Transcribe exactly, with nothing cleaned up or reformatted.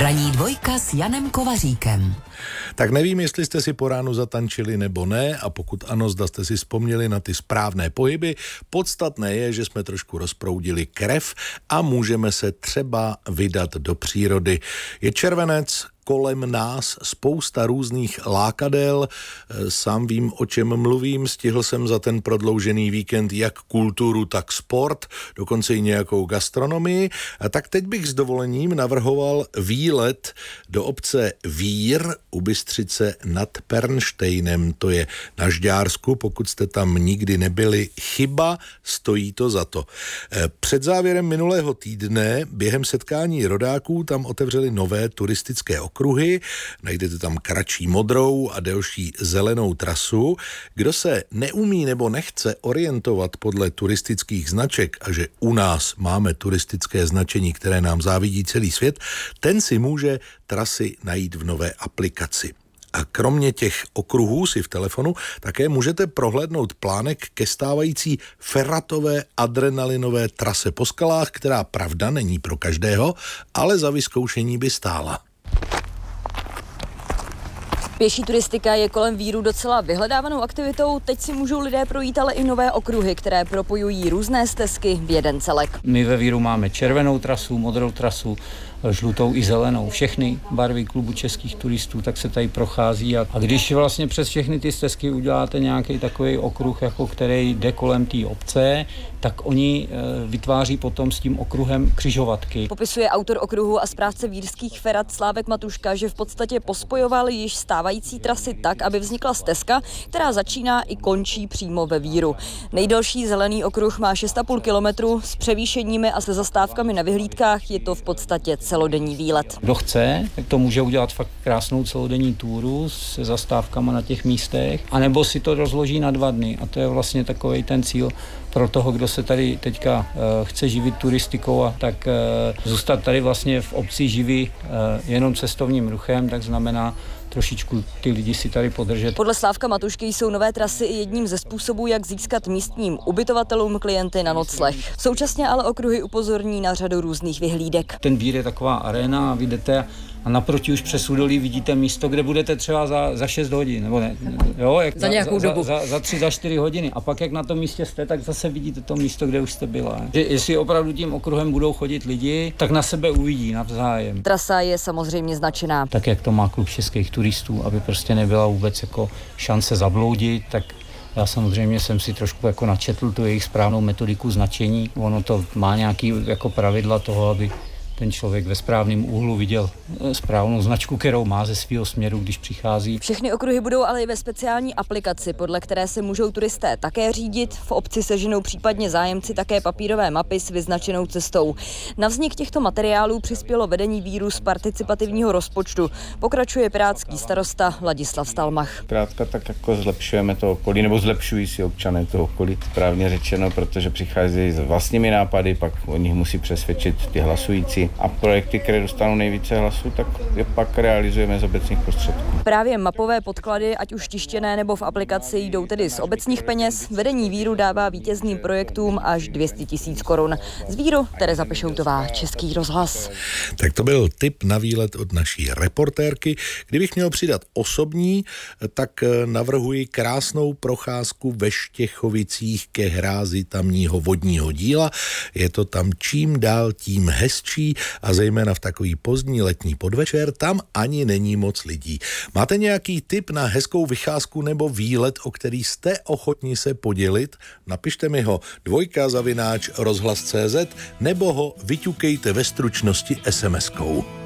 Ranní dvojka s Janem Kovaříkem. Tak nevím, jestli jste si po ránu zatančili nebo ne, a pokud ano, zda jste si vzpomněli na ty správné pohyby. Podstatné je, že jsme trošku rozproudili krev a můžeme se třeba vydat do přírody. Je červenec, kolem nás spousta různých lákadel, sám vím, o čem mluvím, stihl jsem za ten prodloužený víkend jak kulturu, tak sport, dokonce i nějakou gastronomii, a tak teď bych s dovolením navrhoval výlet do obce Vír u Bystřice nad Pernštejnem, to je na Žďársku, pokud jste tam nikdy nebyli, chyba, stojí to za to. Před závěrem minulého týdne během setkání rodáků tam otevřeli nové turistické okruhy, najdete tam kratší modrou a delší zelenou trasu. Kdo se neumí nebo nechce orientovat podle turistických značek a že u nás máme turistické značení, které nám závidí celý svět, ten si může trasy najít v nové aplikaci. A kromě těch okruhů si v telefonu také můžete prohlédnout plánek ke stávající ferratové adrenalinové trase po skalách, která pravda není pro každého, ale za vyzkoušení by stála. Pěší turistika je kolem Víru docela vyhledávanou aktivitou. Teď si můžou lidé projít ale i nové okruhy, které propojují různé stezky v jeden celek. My ve Víru máme červenou trasu, modrou trasu, žlutou i zelenou. Všechny barvy klubu českých turistů, tak se tady prochází. A, a když vlastně přes všechny ty stezky uděláte nějaký takový okruh, jako který jde kolem té obce, tak oni e, vytváří potom s tím okruhem křižovatky. Popisuje autor okruhu a správce vírských ferat Slávek Matuška, že v podstatě pospojoval již stávající trasy tak, aby vznikla stezka, která začíná i končí přímo ve Víru. Nejdelší zelený okruh má šest a půl kilometru, s převýšeními a se zastávkami na vyhlídkách je to v podstatě celodenní výlet. Kdo chce, tak to může udělat fakt krásnou celodenní túru se zastávkama na těch místech, anebo si to rozloží na dva dny. A to je vlastně takový ten cíl pro toho, kdo se tady teďka uh, chce živit turistikou a tak uh, zůstat tady vlastně v obci živý uh, jenom cestovním ruchem, tak znamená trošičku ty lidi si tady podržet. Podle Slávka Matušky jsou nové trasy i jedním ze způsobů, jak získat místním ubytovatelům klienty na nocleh. Současně ale okruhy upozorní na řadu různých vyhlídek. Ten Vír je taková aréna a vy jdete a naproti už přes údolí vidíte místo, kde budete třeba za, za šest hodin, nebo ne, jo, jak za nějakou za, dobu. Za, za, za tři, za čtyři hodiny. A pak jak na tom místě jste, tak zase vidíte to místo, kde už jste byla. Že jestli opravdu tím okruhem budou chodit lidi, tak na sebe uvidí navzájem. Trasa je samozřejmě značená. Tak jak to má klub českých turistů, aby prostě nebyla vůbec jako šance zabloudit, tak já samozřejmě jsem si trošku jako načetl tu jejich správnou metodiku značení. Ono to má nějaký jako pravidla toho, aby ten člověk ve správném úhlu viděl správnou značku, kterou má ze svého směru, když přichází. Všechny okruhy budou ale i ve speciální aplikaci, podle které se můžou turisté také řídit. V obci seženou případně zájemci také papírové mapy s vyznačenou cestou. Na vznik těchto materiálů přispělo vedení Víru z participativního rozpočtu. Pokračuje pirátský starosta Ladislav Stalmach. Krátka tak jako zlepšujeme to okolí, nebo zlepšují si občané toho okolí, správně řečeno, protože přicházejí s vlastními nápady, pak o nich musí přesvědčit ty hlasující. A projekty, které dostanou nejvíce hlasů, tak je pak realizujeme z obecních prostředků. Právě mapové podklady, ať už tištěné nebo v aplikaci, jdou tedy z obecních peněz. Vedení Víru dává vítězným projektům až dvě stě tisíc korun. Z Víru Tereza Pešoutová, Český rozhlas. Tak to byl tip na výlet od naší reportérky. Kdybych měl přidat osobní, tak navrhuji krásnou procházku ve Štěchovicích ke hrázi tamního vodního díla. Je to tam čím dál tím hezčí a zejména v takový pozdní letní podvečer tam ani není moc lidí. Máte nějaký tip na hezkou vycházku nebo výlet, o který jste ochotni se podělit? Napište mi ho dvojka zavináč rozhlas tečka cé zet nebo ho vyťukejte ve stručnosti es em eskou.